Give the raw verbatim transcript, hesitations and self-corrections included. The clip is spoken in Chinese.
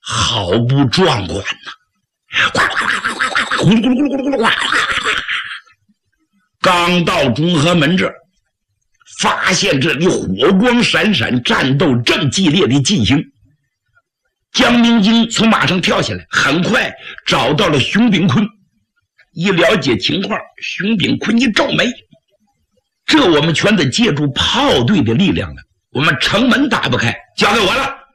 好不壮观呐！哗哗哗哗哗哗哗，咕噜咕噜咕噜咕噜咕噜哗哗哗哗。刚到中和门这儿，发现这里火光闪闪，战斗正激烈的进行。江明京从马上跳下来，很快找到了熊秉坤。一了解情况，熊秉坤一皱眉：这我们全得借助炮队的力量了，我们城门打不开，交给我了。